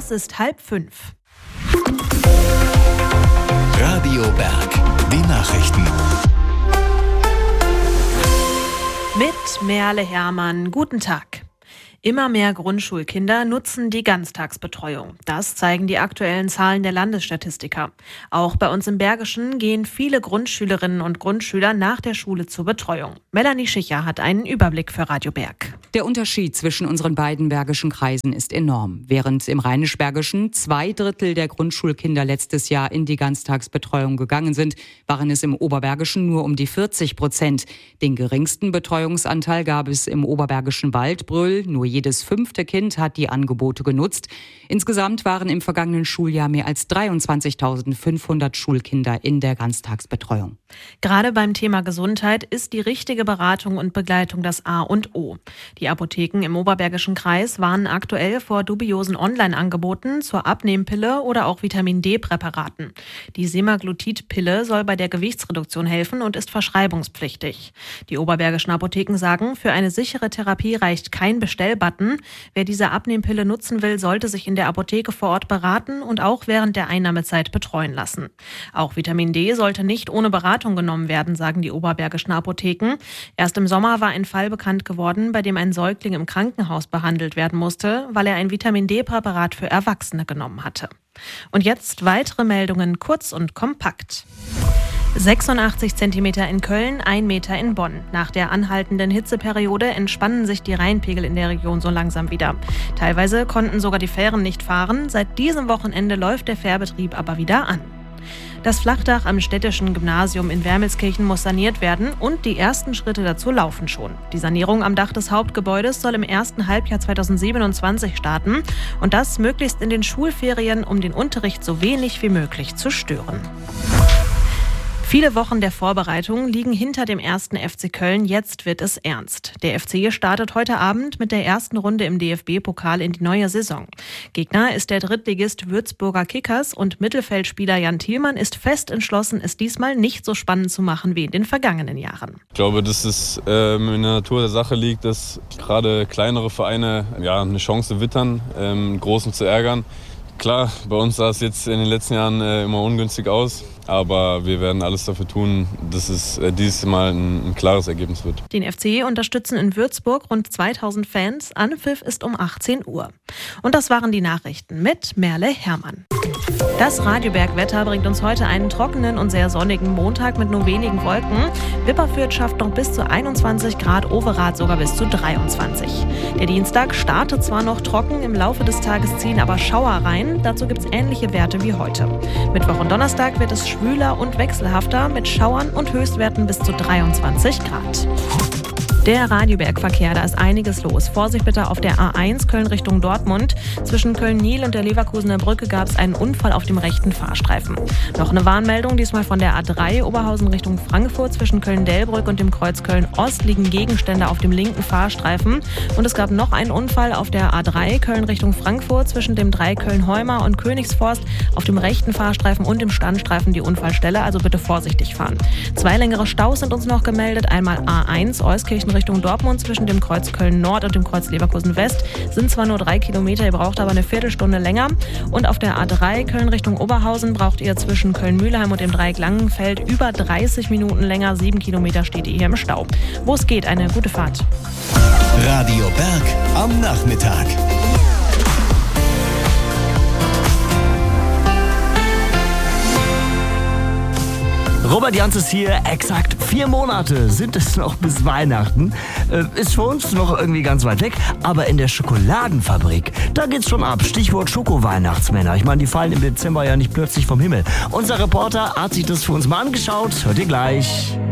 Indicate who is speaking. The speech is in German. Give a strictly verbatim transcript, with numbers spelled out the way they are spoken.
Speaker 1: Es ist halb fünf.
Speaker 2: Radio Berg, die Nachrichten.
Speaker 1: Mit Merle Hermann. Guten Tag. Immer mehr Grundschulkinder nutzen die Ganztagsbetreuung. Das zeigen die aktuellen Zahlen der Landesstatistiker. Auch bei uns im Bergischen gehen viele Grundschülerinnen und Grundschüler nach der Schule zur Betreuung. Melanie Schicher hat einen Überblick für Radio Berg.
Speaker 3: Der Unterschied zwischen unseren beiden bergischen Kreisen ist enorm. Während im Rheinisch-Bergischen zwei Drittel der Grundschulkinder letztes Jahr in die Ganztagsbetreuung gegangen sind, waren es im Oberbergischen nur um die vierzig Prozent. Den geringsten Betreuungsanteil gab es im Oberbergischen Waldbröl. Nur jedes fünfte Kind hat die Angebote genutzt. Insgesamt waren im vergangenen Schuljahr mehr als dreiundzwanzigtausendfünfhundert Schulkinder in der Ganztagsbetreuung.
Speaker 1: Gerade beim Thema Gesundheit ist die richtige Beratung und Begleitung das A und O. Die Apotheken im Oberbergischen Kreis warnen aktuell vor dubiosen Online-Angeboten zur Abnehmpille oder auch Vitamin-D-Präparaten. Die Semaglutid-Pille soll bei der Gewichtsreduktion helfen und ist verschreibungspflichtig. Die oberbergischen Apotheken sagen, für eine sichere Therapie reicht kein Bestellbutton. Wer diese Abnehmpille nutzen will, sollte sich in der Apotheke vor Ort beraten und auch während der Einnahmezeit betreuen lassen. Auch Vitamin D sollte nicht ohne Beratung genommen werden, sagen die oberbergischen Apotheken. Erst im Sommer war ein Fall bekannt geworden, bei dem ein Säugling im Krankenhaus behandelt werden musste, weil er ein Vitamin-D-Präparat für Erwachsene genommen hatte. Und jetzt weitere Meldungen kurz und kompakt. sechsundachtzig Zentimeter in Köln, ein Meter in Bonn. Nach der anhaltenden Hitzeperiode entspannen sich die Rheinpegel in der Region so langsam wieder. Teilweise konnten sogar die Fähren nicht fahren. Seit diesem Wochenende läuft der Fährbetrieb aber wieder an. Das Flachdach am städtischen Gymnasium in Wermelskirchen muss saniert werden und die ersten Schritte dazu laufen schon. Die Sanierung am Dach des Hauptgebäudes soll im ersten Halbjahr zweitausendsiebenundzwanzig starten und das möglichst in den Schulferien, um den Unterricht so wenig wie möglich zu stören. Viele Wochen der Vorbereitung liegen hinter dem ersten F C Köln. Jetzt wird es ernst. Der F C startet heute Abend mit der ersten Runde im D F B-Pokal in die neue Saison. Gegner ist der Drittligist Würzburger Kickers und Mittelfeldspieler Jan Thielmann ist fest entschlossen, es diesmal nicht so spannend zu machen wie in den vergangenen Jahren.
Speaker 4: Ich glaube, dass es ähm, in der Natur der Sache liegt, dass gerade kleinere Vereine ja, eine Chance wittern, ähm, Großen zu ärgern. Klar, bei uns sah es jetzt in den letzten Jahren äh, immer ungünstig aus. Aber wir werden alles dafür tun, dass es dieses Mal ein, ein klares Ergebnis wird.
Speaker 1: Den F C unterstützen in Würzburg rund zweitausend Fans. Anpfiff ist um achtzehn Uhr. Und das waren die Nachrichten mit Merle Hermann. Das Radio Berg Wetter bringt uns heute einen trockenen und sehr sonnigen Montag mit nur wenigen Wolken. Wipperfürth schafft noch bis zu einundzwanzig Grad, Overath sogar bis zu dreiundzwanzig. Der Dienstag startet zwar noch trocken, im Laufe des Tages ziehen aber Schauer rein. Dazu gibt es ähnliche Werte wie heute. Mittwoch und Donnerstag wird es schwüler und wechselhafter mit Schauern und Höchstwerten bis zu dreiundzwanzig Grad. Der Radioberg-Verkehr, da ist einiges los. Vorsicht bitte auf der A eins Köln Richtung Dortmund. Zwischen Köln-Nil und der Leverkusener Brücke gab es einen Unfall auf dem rechten Fahrstreifen. Noch eine Warnmeldung, diesmal von der A drei Oberhausen Richtung Frankfurt. Zwischen Köln-Delbrück und dem Kreuz Köln-Ost liegen Gegenstände auf dem linken Fahrstreifen. Und es gab noch einen Unfall auf der A drei Köln Richtung Frankfurt zwischen dem drei Köln-Heumar und Königsforst auf dem rechten Fahrstreifen und dem Standstreifen die Unfallstelle. Also bitte vorsichtig fahren. Zwei längere Staus sind uns noch gemeldet. Einmal A eins Euskirchen Richtung Dortmund zwischen dem Kreuz Köln Nord und dem Kreuz Leverkusen West. Sind zwar nur drei Kilometer, ihr braucht aber eine Viertelstunde länger. Und auf der A drei Köln Richtung Oberhausen braucht ihr zwischen Köln-Mühlheim und dem Dreieck Langenfeld über dreißig Minuten länger. Sieben Kilometer steht ihr hier im Stau. Wo es geht, eine gute Fahrt.
Speaker 2: Radio Berg am Nachmittag.
Speaker 5: Robert Janz hier, exakt vier Monate sind es noch bis Weihnachten. Äh, ist für uns noch irgendwie ganz weit weg, aber in der Schokoladenfabrik, da geht's schon ab. Stichwort Schoko-Weihnachtsmänner. Ich meine, die fallen im Dezember ja nicht plötzlich vom Himmel. Unser Reporter hat sich das für uns mal angeschaut. Hört ihr gleich.